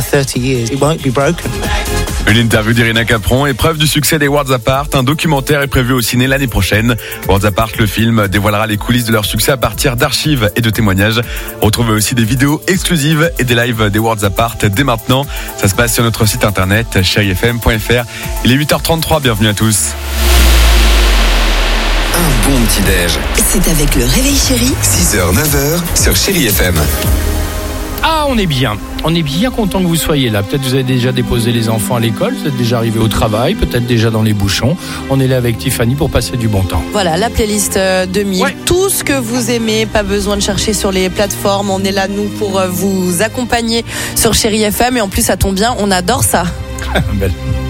30 years, it won't be broken. Une interview d'Irina Capron, épreuve du succès des Worlds Apart. Un documentaire est prévu au ciné l'année prochaine. Worlds Apart, le film, dévoilera les coulisses de leur succès à partir d'archives et de témoignages. Retrouvez aussi des vidéos exclusives et des lives des Worlds Apart dès maintenant. Ça se passe sur notre site internet chérifm.fr. Il est 8h33, bienvenue à tous. Un bon petit-déj. C'est avec le Réveil Chéri. 6h, 9h sur Chéri FM. Ah, on est bien content que vous soyez là. Peut-être vous avez déjà déposé les enfants à l'école, vous êtes déjà arrivé au travail, peut-être déjà dans les bouchons. On est là avec Tiffany pour passer du bon temps. Voilà, la playlist 2000. Ouais. Tout ce que vous aimez, pas besoin de chercher sur les plateformes. On est là, nous, pour vous accompagner sur Chéri FM. Et en plus, ça tombe bien, on adore ça. Belle.